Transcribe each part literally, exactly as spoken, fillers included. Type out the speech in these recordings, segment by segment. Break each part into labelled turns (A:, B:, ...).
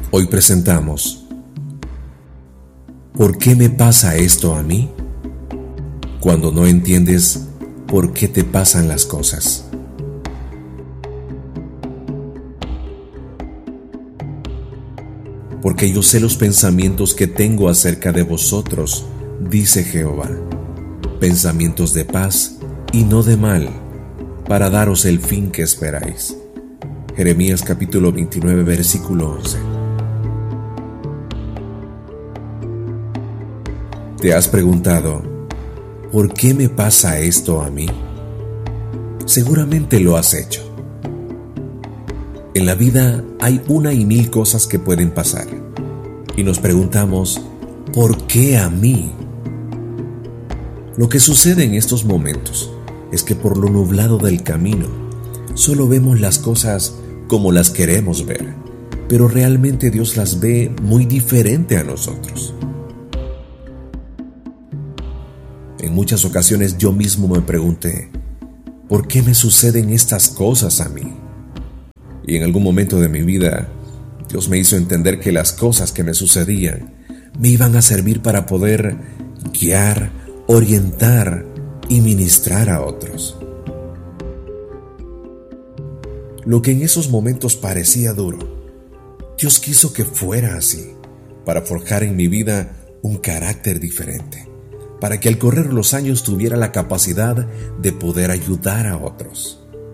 A: Hoy presentamos ¿Por qué me pasa esto a mí? Cuando no entiendes por qué te pasan las cosas. Porque yo sé los pensamientos que tengo acerca de vosotros, dice Jehová, pensamientos de paz y no de mal, para daros el fin que esperáis. Jeremías capítulo veintinueve, versículo once. ¿Te has preguntado, ¿por qué me pasa esto a mí? Seguramente lo has hecho. En la vida hay una y mil cosas que pueden pasar, y nos preguntamos, ¿por qué a mí? Lo que sucede en estos momentos es que por lo nublado del camino, solo vemos las cosas como las queremos ver, pero realmente Dios las ve muy diferente a nosotros. En muchas ocasiones yo mismo me pregunté, ¿por qué me suceden estas cosas a mí? Y en algún momento de mi vida, Dios me hizo entender que las cosas que me sucedían me iban a servir para poder guiar, orientar y ministrar a otros. Lo que en esos momentos parecía duro, Dios quiso que fuera así, para forjar en mi vida un carácter diferente, para que al correr los años tuviera la capacidad de poder ayudar a otros.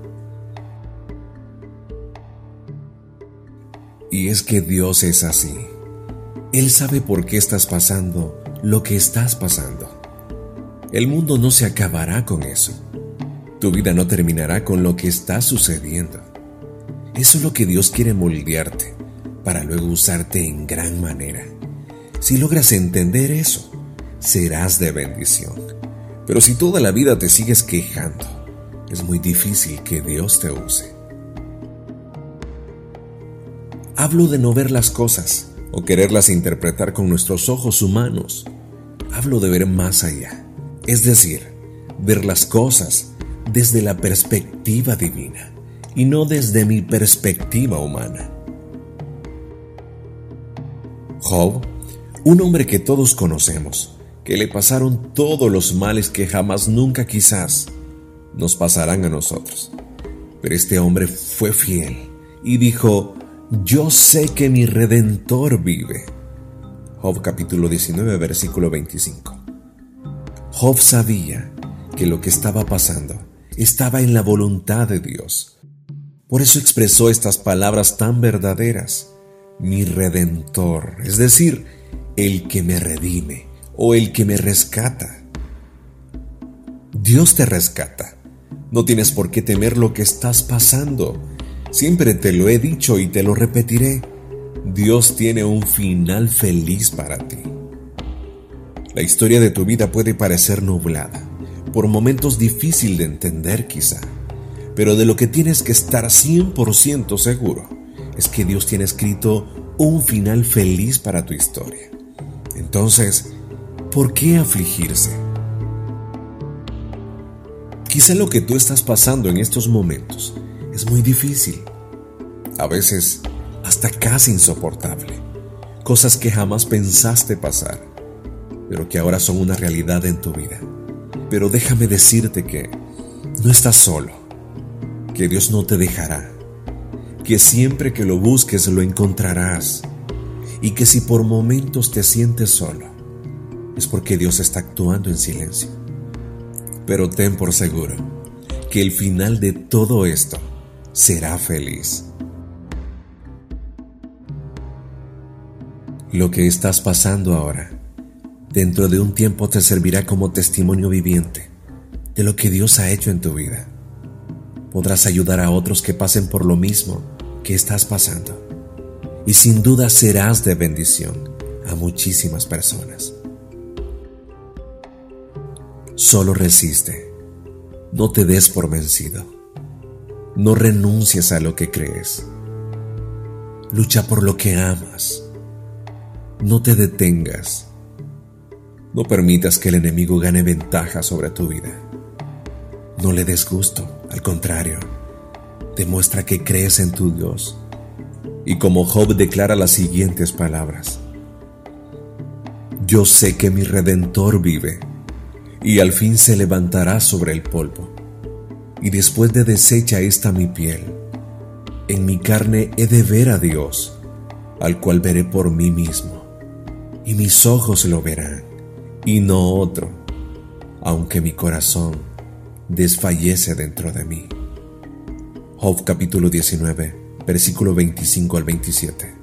A: Y es que Dios es así. Él sabe por qué estás pasando lo que estás pasando. El mundo no se acabará con eso. Tu vida no terminará con lo que está sucediendo. Eso es lo que Dios quiere moldearte, para luego usarte en gran manera. Si logras entender eso, serás de bendición. Pero si toda la vida te sigues quejando, es muy difícil que Dios te use. Hablo de no ver las cosas o quererlas interpretar con nuestros ojos humanos. Hablo de ver más allá, es decir, ver las cosas desde la perspectiva divina y no desde mi perspectiva humana. Job, un hombre que todos conocemos, que le pasaron todos los males que jamás nunca quizás nos pasarán a nosotros. Pero este hombre fue fiel y dijo, yo sé que mi Redentor vive. Job capítulo diecinueve, versículo veinticinco. Job sabía que lo que estaba pasando estaba en la voluntad de Dios. Por eso expresó estas palabras tan verdaderas. Mi Redentor, es decir, el que me redime o el que me rescata. Dios te rescata. No tienes por qué temer lo que estás pasando. Siempre te lo he dicho y te lo repetiré. Dios tiene un final feliz para ti. La historia de tu vida puede parecer nublada, por momentos difícil de entender quizá, pero de lo que tienes que estar cien por ciento seguro es que Dios tiene escrito un final feliz para tu historia. Entonces, ¿por qué afligirse? Quizá lo que tú estás pasando en estos momentos es muy difícil, a veces hasta casi insoportable, cosas que jamás pensaste pasar, pero que ahora son una realidad en tu vida. Pero déjame decirte que no estás solo, que Dios no te dejará, que siempre que lo busques lo encontrarás, y que si por momentos te sientes solo, es porque Dios está actuando en silencio. Pero ten por seguro que el final de todo esto será feliz. Lo que estás pasando ahora, dentro de un tiempo te servirá como testimonio viviente de lo que Dios ha hecho en tu vida. Podrás ayudar a otros que pasen por lo mismo que estás pasando, y sin duda serás de bendición a muchísimas personas. Solo resiste, no te des por vencido, no renuncies a lo que crees, lucha por lo que amas, no te detengas, no permitas que el enemigo gane ventaja sobre tu vida, no le des gusto, al contrario, demuestra que crees en tu Dios, Y como Job declara las siguientes palabras: yo sé que mi Redentor vive, y al fin se levantará sobre el polvo. Y después de deshecha esta mi piel, en mi carne he de ver a Dios, al cual veré por mí mismo, y mis ojos lo verán, y no otro, aunque mi corazón desfallece dentro de mí. Job capítulo diecinueve, versículo veinticinco al veintisiete.